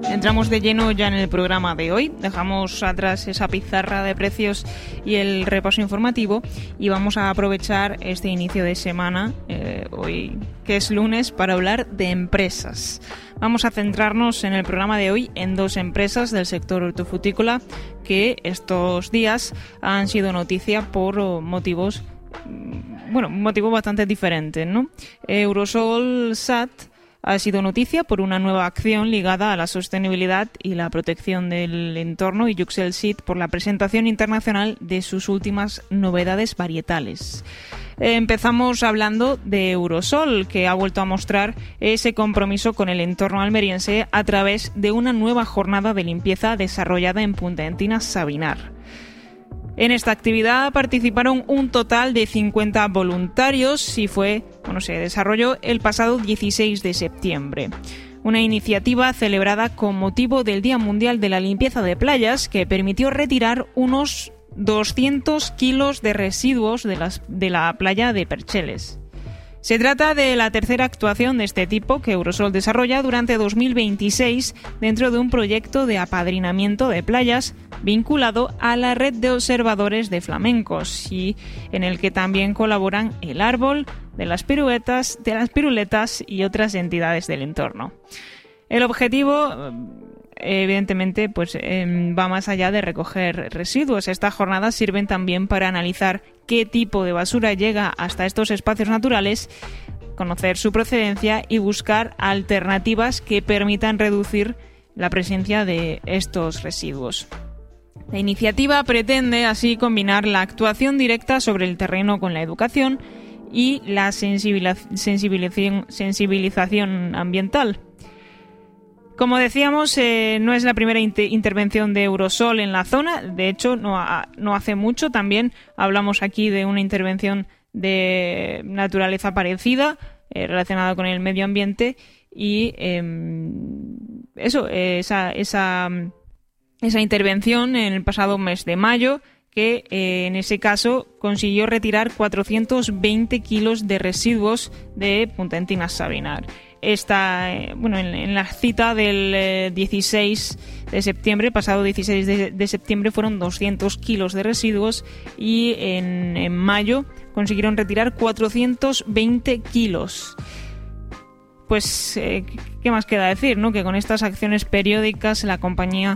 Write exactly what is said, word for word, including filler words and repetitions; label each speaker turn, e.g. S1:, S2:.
S1: Entramos de lleno ya en el programa de hoy, dejamos atrás esa pizarra de precios y el repaso informativo y vamos a aprovechar este inicio de semana, eh, hoy que es lunes, para hablar de empresas. Vamos a centrarnos en el programa de hoy en dos empresas del sector hortofrutícola que estos días han sido noticia por motivos, bueno, motivos bastante diferentes, ¿no? Eurosol S A T ha sido noticia por una nueva acción ligada a la sostenibilidad y la protección del entorno y Yuxel Seed por la presentación internacional de sus últimas novedades varietales. Empezamos hablando de Eurosol, que ha vuelto a mostrar ese compromiso con el entorno almeriense a través de una nueva jornada de limpieza desarrollada en Punta Encinas, Sabinar. En esta actividad participaron un total de cincuenta voluntarios y fue, bueno, se desarrolló el pasado dieciséis de septiembre. Una iniciativa celebrada con motivo del Día Mundial de la Limpieza de Playas que permitió retirar unos doscientos kilos de residuos de, las, de la playa de Percheles. Se trata de la tercera actuación de este tipo que Eurosol desarrolla durante dos mil veintiséis dentro de un proyecto de apadrinamiento de playas vinculado a la red de observadores de flamencos y en el que también colaboran el Árbol, de las piruetas, de las piruletas y otras entidades del entorno. El objetivo, evidentemente, pues eh, va más allá de recoger residuos. Estas jornadas sirven también para analizar qué tipo de basura llega hasta estos espacios naturales, conocer su procedencia y buscar alternativas que permitan reducir la presencia de estos residuos. La iniciativa pretende así combinar la actuación directa sobre el terreno con la educación y la sensibilización, sensibilización ambiental. Como decíamos, eh, no es la primera inter- intervención de Eurosol en la zona. De hecho, no, ha, no hace mucho también hablamos aquí de una intervención de naturaleza parecida eh, relacionada con el medio ambiente y eh, eso, eh, esa, esa, esa intervención en el pasado mes de mayo que eh, en ese caso consiguió retirar cuatrocientos veinte kilos de residuos de Punta Encinas, Sabinar. Esta, eh, bueno, en, en la cita del eh, dieciséis de septiembre, pasado dieciséis de, de septiembre, fueron doscientos kilos de residuos y en, en mayo consiguieron retirar cuatrocientos veinte kilos. Pues, eh, ¿qué más queda decir, no? Que con estas acciones periódicas la compañía